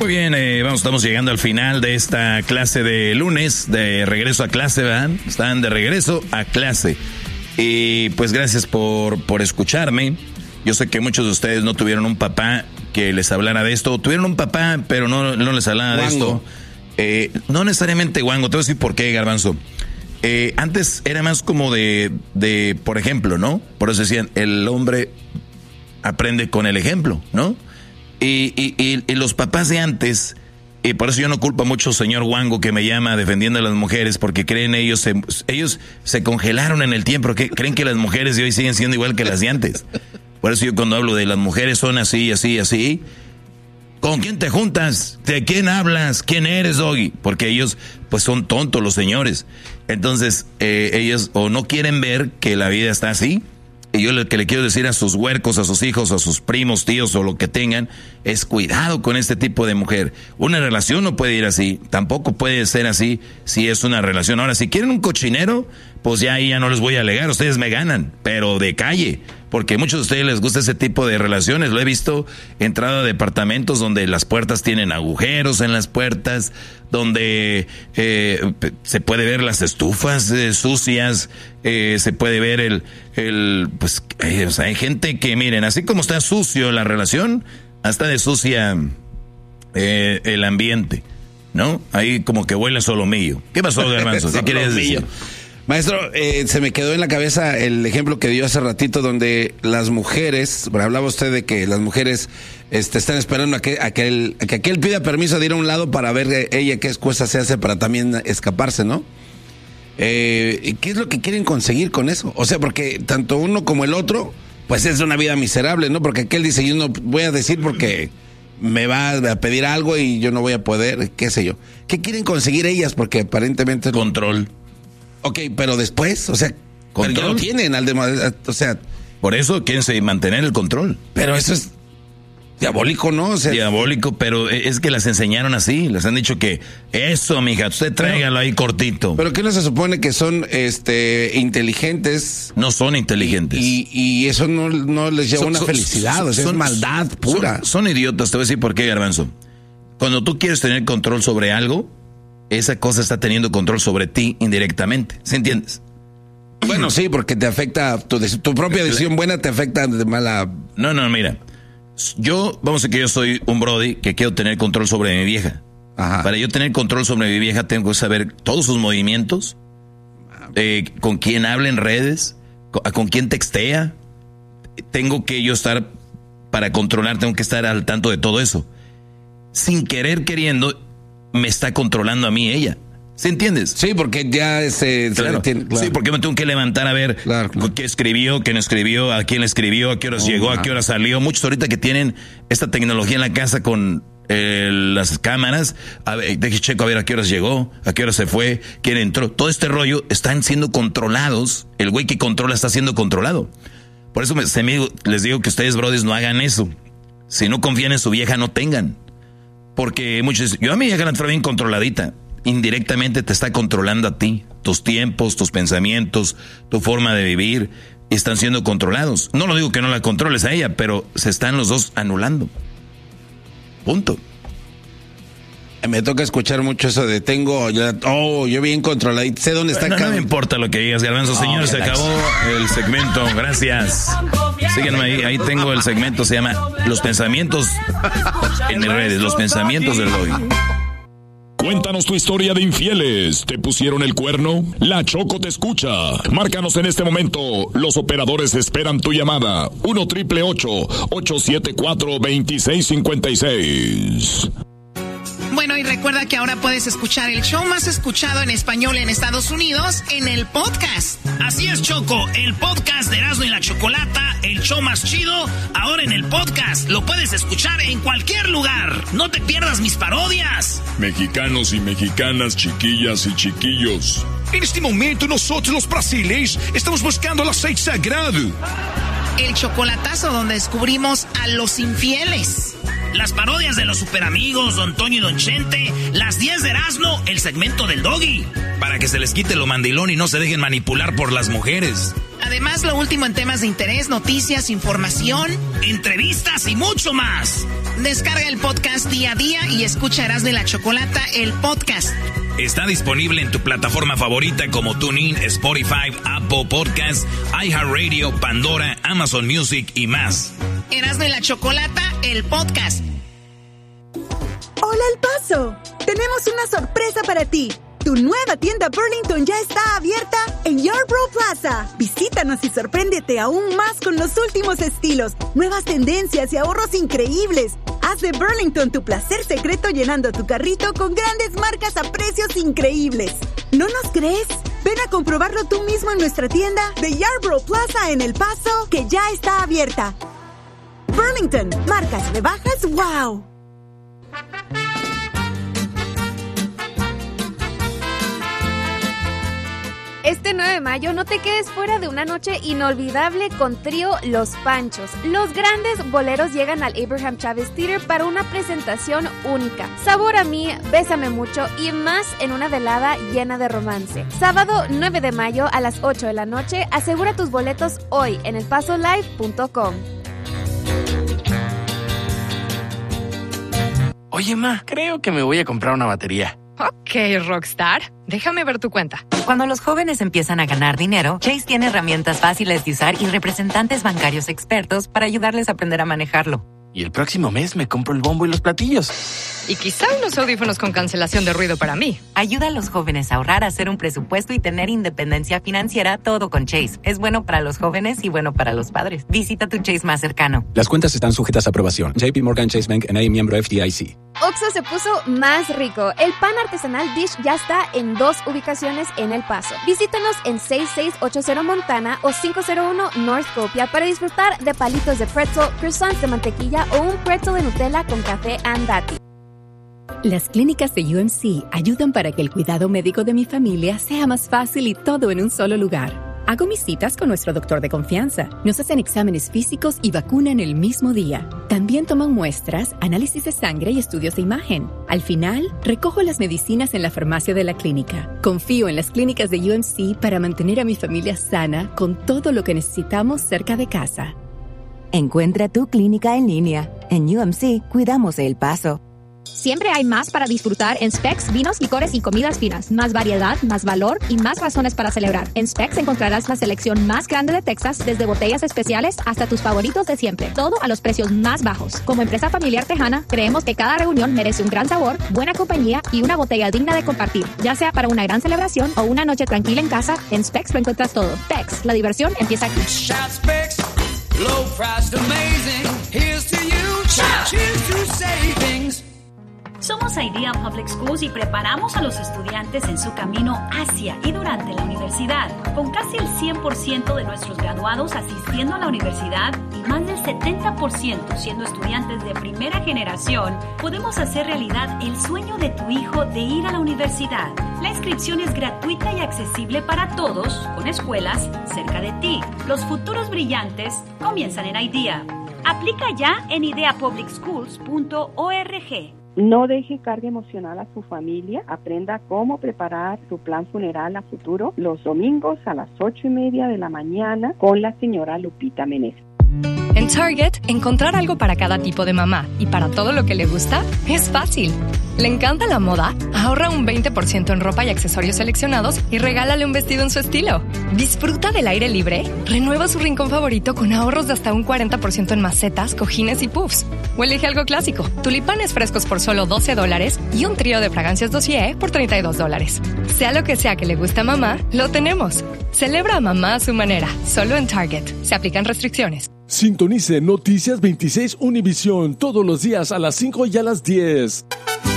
Muy bien, estamos llegando al final de esta clase de lunes, de regreso a clase, ¿verdad? Están de regreso a clase. Y pues gracias por escucharme. Yo sé que muchos de ustedes no tuvieron un papá que les hablara de esto. Tuvieron un papá, pero no les hablaba Guango. de esto. No necesariamente guango, te voy a decir por qué, Garbanzo. Antes era más como de, por ejemplo, ¿no? Por eso decían, el hombre aprende con el ejemplo, ¿no? Y los papás de antes, y por eso yo no culpo a mucho señor Wango que me llama defendiendo a las mujeres, porque creen ellos se congelaron en el tiempo, que creen que las mujeres de hoy siguen siendo igual que las de antes. Por eso yo cuando hablo de las mujeres son así, así, así. ¿Con quién te juntas? ¿De quién hablas? ¿Quién eres, Doggy? Porque ellos, pues son tontos los señores. Entonces, ellos o no quieren ver que la vida está así. Y yo lo que le quiero decir a sus huercos, a sus hijos, a sus primos, tíos o lo que tengan, es cuidado con este tipo de mujer. Una relación no puede ir así, tampoco puede ser así si es una relación. Ahora, si quieren un cochinero, pues ya ahí ya no les voy a alegar, ustedes me ganan, pero de calle. Porque a muchos de ustedes les gusta ese tipo de relaciones. Lo he visto entrado a departamentos donde las puertas tienen agujeros en las puertas, donde se puede ver las estufas sucias, se puede ver pues o sea, hay gente que, miren, así como está sucio la relación, hasta de sucia el ambiente, ¿no? Ahí como que huele a solomillo. ¿Qué pasó, Garbanzo? ¿Qué quieres decir? Maestro, se me quedó en la cabeza el ejemplo que dio hace ratito donde las mujeres, hablaba usted de que las mujeres están esperando a que aquel pida permiso de ir a un lado para ver ella qué excusa se hace para también escaparse, ¿no? ¿Qué es lo que quieren conseguir con eso? O sea, porque tanto uno como el otro, pues es una vida miserable, ¿no? Porque aquel dice, yo no voy a decir porque me va a pedir algo y yo no voy a poder, qué sé yo. ¿Qué quieren conseguir ellas? Porque aparentemente... Control. Ok, pero después, o sea, pero ya lo tienen, o sea... Por eso quieren mantener el control. Pero eso es diabólico, ¿no? O sea, diabólico, pero es que las enseñaron así. Les han dicho que eso, mija, usted tráigalo ahí cortito. Pero ¿qué no se supone que son inteligentes? No son inteligentes. Y eso no les lleva una felicidad, o sea, es maldad pura. Son idiotas, te voy a decir por qué, Garbanzo. Cuando tú quieres tener control sobre algo, esa cosa está teniendo control sobre ti indirectamente. ¿Sí entiendes? Bueno, sí, porque te afecta, tu propia decisión buena te afecta de mala... No, mira. Vamos a decir que yo soy un brody que quiero tener control sobre mi vieja. Ajá. Para yo tener control sobre mi vieja tengo que saber todos sus movimientos, con quién habla en redes, con quién textea. Tengo que yo estar, para controlar, tengo que estar al tanto de todo eso. Sin querer, queriendo, me está controlando a mí ella. ¿Sí entiendes? Sí, porque ya claro. Claro. Sí, porque me tengo que levantar a ver qué escribió, qué no escribió, a quién le escribió, a qué horas llegó, a qué hora salió. Muchos ahorita que tienen esta tecnología en la casa con las cámaras, a ver, checo a ver a qué horas llegó, a qué hora se fue, quién entró. Todo este rollo están siendo controlados. El güey que controla está siendo controlado. Por eso les digo que ustedes, brothers, no hagan eso. Si no confían en su vieja, no tengan. Porque muchos dicen, yo a mi vieja la traigo bien controladita. Indirectamente te está controlando a ti. Tus tiempos, tus pensamientos, tu forma de vivir están siendo controlados. No lo digo que no la controles a ella, pero se están los dos anulando. Punto. Me toca escuchar mucho eso de yo bien controladito, sé dónde está cada... No me importa lo que digas, Garbanzo. Señores, se acabó el segmento, gracias. Síguenme ahí tengo el segmento, se llama Los Pensamientos en redes, los pensamientos del Doggy. Cuéntanos tu historia de infieles. ¿Te pusieron el cuerno? La Choco te escucha. Márcanos en este momento. Los operadores esperan tu llamada. 1-888-874-2656. Bueno, y recuerda que ahora puedes escuchar el show más escuchado en español en Estados Unidos en el podcast. Así es, Choco, el podcast de Erasmo y la Chocolata, el show más chido, ahora en el podcast. Lo puedes escuchar en cualquier lugar. No te pierdas mis parodias. Mexicanos y mexicanas, chiquillas y chiquillos. En este momento nosotros los brasileños estamos buscando el aceite sagrado. El chocolatazo donde descubrimos a los infieles. Las parodias de los superamigos, Don Toño y Don Chente, las 10 de Erasmo, el segmento del Doggy. Para que se les quite lo mandilón y no se dejen manipular por las mujeres. Además, lo último en temas de interés, noticias, información, entrevistas y mucho más. Descarga el podcast día a día y escucha Erasmo y la Chocolata, el podcast. Está disponible en tu plataforma favorita como TuneIn, Spotify, Apple Podcasts, iHeartRadio, Pandora, Amazon Music y más. Erasmo y la Chocolata, el podcast. ¡Hola, El Paso! Tenemos una sorpresa para ti. Tu nueva tienda Burlington ya está abierta en Yarborough Plaza. Visítanos y sorpréndete aún más con los últimos estilos, nuevas tendencias y ahorros increíbles. Haz de Burlington tu placer secreto llenando tu carrito con grandes marcas a precios increíbles. ¿No nos crees? Ven a comprobarlo tú mismo en nuestra tienda de Yarborough Plaza en El Paso, que ya está abierta. Burlington, marcas rebajas, wow. Este 9 de mayo no te quedes fuera de una noche inolvidable con Trío Los Panchos. Los grandes boleros llegan al Abraham Chávez Theater para una presentación única. Sabor a mí, Bésame mucho y más en una velada llena de romance. Sábado 9 de mayo a las 8 de la noche. Asegura tus boletos hoy en elpasolive.com. Oye, ma, creo que me voy a comprar una batería. Ok, Rockstar. Déjame ver tu cuenta. Cuando los jóvenes empiezan a ganar dinero, Chase tiene herramientas fáciles de usar y representantes bancarios expertos para ayudarles a aprender a manejarlo. Y el próximo mes me compro el bombo y los platillos. Y quizá unos audífonos con cancelación de ruido para mí. Ayuda a los jóvenes a ahorrar, a hacer un presupuesto y tener independencia financiera, todo con Chase. Es bueno para los jóvenes y bueno para los padres. Visita tu Chase más cercano. Las cuentas están sujetas a aprobación. JP Morgan Chase Bank N.A. miembro FDIC. Oxxo se puso más rico. El pan artesanal Dish ya está en 2 ubicaciones en El Paso. Visítanos en 6680 Montana o 501 North Copia para disfrutar de palitos de pretzel, croissants de mantequilla o un pretzel de Nutella con café Andati. Las clínicas de UMC ayudan para que el cuidado médico de mi familia sea más fácil y todo en un solo lugar. Hago mis citas con nuestro doctor de confianza. Nos hacen exámenes físicos y vacunan el mismo día. También toman muestras, análisis de sangre y estudios de imagen. Al final, recojo las medicinas en la farmacia de la clínica. Confío en las clínicas de UMC para mantener a mi familia sana con todo lo que necesitamos cerca de casa. Encuentra tu clínica en línea. En UMC, cuidamos de El Paso. Siempre hay más para disfrutar en Specs, vinos, licores y comidas finas. Más variedad, más valor y más razones para celebrar. En Specs encontrarás la selección más grande de Texas, desde botellas especiales hasta tus favoritos de siempre. Todo a los precios más bajos. Como empresa familiar tejana, creemos que cada reunión merece un gran sabor, buena compañía y una botella digna de compartir. Ya sea para una gran celebración o una noche tranquila en casa, en Specs lo encuentras todo. Specs, la diversión empieza aquí. Low price, amazing. Here's to you. Cheers to savings. Somos Idea Public Schools y preparamos a los estudiantes en su camino hacia y durante la universidad. Con casi el 100% de nuestros graduados asistiendo a la universidad y más del 70% siendo estudiantes de primera generación, podemos hacer realidad el sueño de tu hijo de ir a la universidad. La inscripción es gratuita y accesible para todos, con escuelas cerca de ti. Los futuros brillantes comienzan en Idea. Aplica ya en ideapublicschools.org. No deje carga emocional a su familia. Aprenda cómo preparar su plan funeral a futuro los domingos a las 8:30 de la mañana con la señora Lupita Meneses. En Target, encontrar algo para cada tipo de mamá y para todo lo que le gusta es fácil. ¿Le encanta la moda? Ahorra un 20% en ropa y accesorios seleccionados y regálale un vestido en su estilo. ¿Disfruta del aire libre? Renueva su rincón favorito con ahorros de hasta un 40% en macetas, cojines y puffs. O elige algo clásico, tulipanes frescos por solo $12 y un trío de fragancias Dossier por $32. Sea lo que sea que le guste a mamá, lo tenemos. Celebra a mamá a su manera, solo en Target. Se aplican restricciones. Sintonice Noticias 26 Univisión todos los días a las 5 y a las 10.